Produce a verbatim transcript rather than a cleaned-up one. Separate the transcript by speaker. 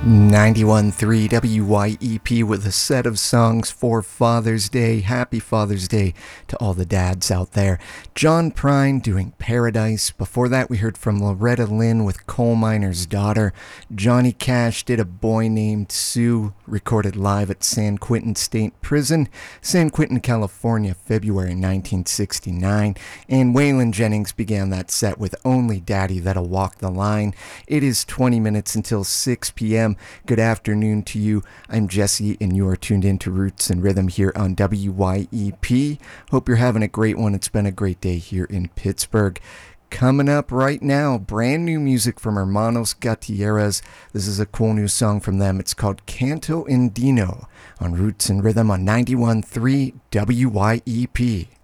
Speaker 1: ninety-one point three W Y E P with a set of songs for Father's Day. Happy Father's Day to all the dads out there. John Prine doing Paradise. Before that, we heard from Loretta Lynn with Coal Miner's Daughter. Johnny Cash did A Boy Named Sue, recorded live at San Quentin State Prison, San Quentin, California, February nineteen sixty-nine. And Waylon Jennings began that set with Only Daddy That'll Walk the Line. It is twenty minutes until six p.m. Good afternoon to you. I'm Jesse, and you are tuned in to Roots and Rhythm here on W Y E P. Hope you're having a great one. It's been a great day here in Pittsburgh. Coming up right now, brand new music from Hermanos Gutierrez. This is a cool new song from them. It's called Canto Indino on Roots and Rhythm on ninety-one point three W Y E P.